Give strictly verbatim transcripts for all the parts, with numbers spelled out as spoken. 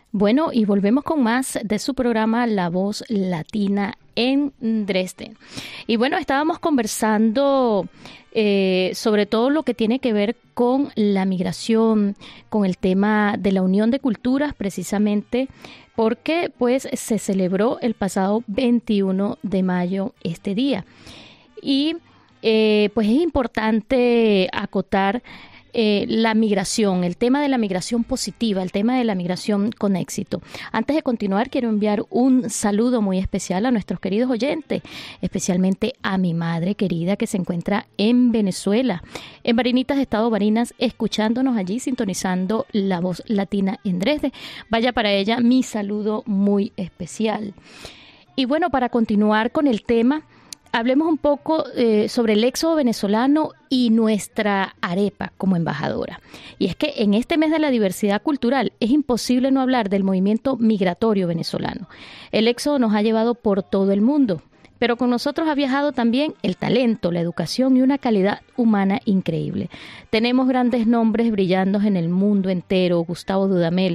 Bueno, y volvemos con más de su programa La Voz Latina en Dresden. Y bueno, estábamos conversando eh, sobre todo lo que tiene que ver con la migración, con el tema de la unión de culturas, precisamente porque pues se celebró el pasado veintiuno de mayo este día. Y eh, pues es importante acotar Eh, la migración, el tema de la migración positiva, el tema de la migración con éxito. Antes de continuar, quiero enviar un saludo muy especial a nuestros queridos oyentes, especialmente a mi madre querida que se encuentra en Venezuela, en Barinitas, Estado Barinas, escuchándonos allí, sintonizando La Voz Latina en Dresde. Vaya para ella mi saludo muy especial. Y bueno, para continuar con el tema, hablemos un poco eh, sobre el éxodo venezolano y nuestra arepa como embajadora. Y es que en este mes de la diversidad cultural es imposible no hablar del movimiento migratorio venezolano. El éxodo nos ha llevado por todo el mundo, pero con nosotros ha viajado también el talento, la educación y una calidad humana increíble. Tenemos grandes nombres brillando en el mundo entero: Gustavo Dudamel,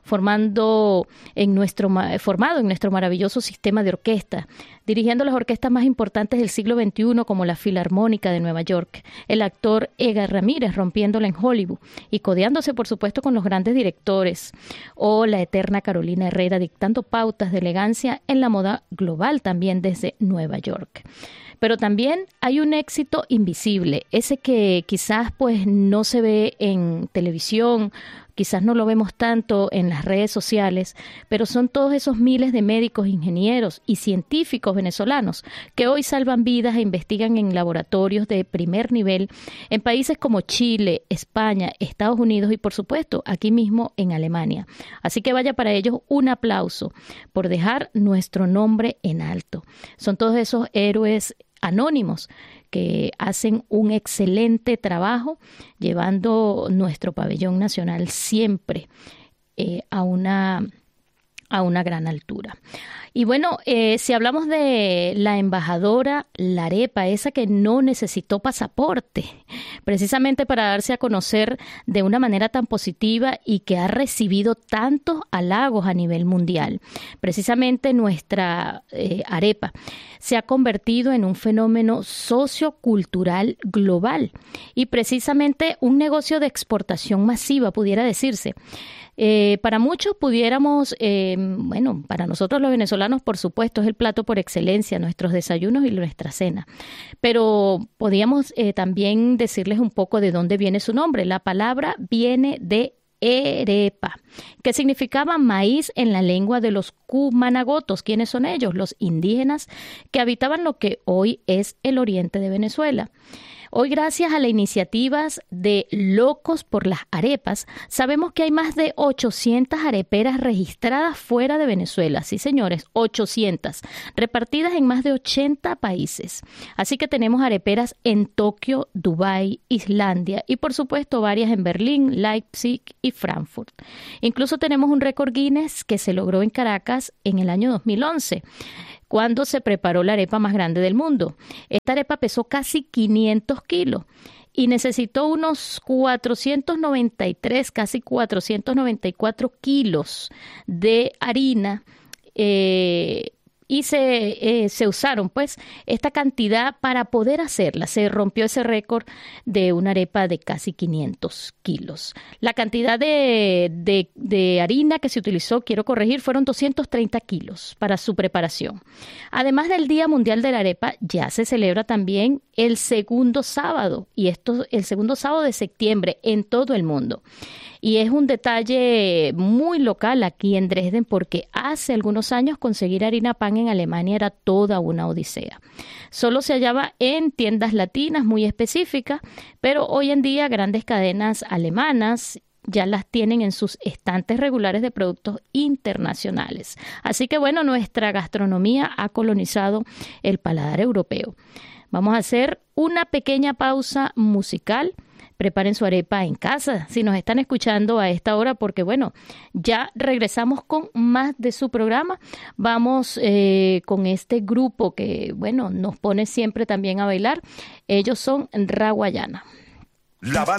formando en nuestro, formado en nuestro maravilloso sistema de orquesta, dirigiendo las orquestas más importantes del siglo veintiuno como la Filarmónica de Nueva York, el actor Edgar Ramírez rompiéndola en Hollywood y codeándose por supuesto con los grandes directores, o la eterna Carolina Herrera dictando pautas de elegancia en la moda global también desde Nueva York. Pero también hay un éxito invisible, ese que quizás pues no se ve en televisión, quizás no lo vemos tanto en las redes sociales, pero son todos esos miles de médicos, ingenieros y científicos venezolanos que hoy salvan vidas e investigan en laboratorios de primer nivel en países como Chile, España, Estados Unidos y por supuesto aquí mismo en Alemania. Así que vaya para ellos un aplauso por dejar nuestro nombre en alto. Son todos esos héroes anónimos que hacen un excelente trabajo llevando nuestro pabellón nacional siempre eh, a una a una gran altura. Y bueno, eh, si hablamos de la embajadora, la arepa, esa que no necesitó pasaporte, precisamente para darse a conocer de una manera tan positiva y que ha recibido tantos halagos a nivel mundial. Precisamente nuestra eh, arepa se ha convertido en un fenómeno sociocultural global y precisamente un negocio de exportación masiva, pudiera decirse. Eh, para muchos pudiéramos, eh, bueno, para nosotros los venezolanos, por supuesto, es el plato por excelencia, nuestros desayunos y nuestra cena. Pero podíamos eh, también decirles un poco de dónde viene su nombre. La palabra viene de arepa, que significaba maíz en la lengua de los cumanagotos. ¿Quiénes son ellos? Los indígenas que habitaban lo que hoy es el oriente de Venezuela. Hoy, gracias a las iniciativas de Locos por las Arepas, sabemos que hay más de ochocientas areperas registradas fuera de Venezuela. Sí, señores, ochocientas, repartidas en más de ochenta países. Así que tenemos areperas en Tokio, Dubái, Islandia y, por supuesto, varias en Berlín, Leipzig y Frankfurt. Incluso tenemos un récord Guinness que se logró en Caracas en el año dos mil once. Cuando se preparó la arepa más grande del mundo. Esta arepa pesó casi quinientos kilos y necesitó unos cuatrocientos noventa y tres, casi cuatrocientos noventa y cuatro kilos de harina eh, y se, eh, se usaron pues esta cantidad para poder hacerla. Se rompió ese récord de una arepa de casi quinientos kilos. La cantidad de, de, de harina que se utilizó, quiero corregir, fueron doscientos treinta kilos para su preparación. Además del Día Mundial de la Arepa, ya se celebra también el segundo sábado, y esto el segundo sábado de septiembre en todo el mundo. Y es un detalle muy local aquí en Dresden porque hace algunos años conseguir harina pan en Alemania era toda una odisea. Solo se hallaba en tiendas latinas muy específicas, pero hoy en día grandes cadenas alemanas ya las tienen en sus estantes regulares de productos internacionales. Así que bueno, nuestra gastronomía ha colonizado el paladar europeo. Vamos a hacer una pequeña pausa musical. Preparen su arepa en casa, si nos están escuchando a esta hora, porque bueno, ya regresamos con más de su programa. Vamos eh, con este grupo que, bueno, nos pone siempre también a bailar. Ellos son Raguayana. La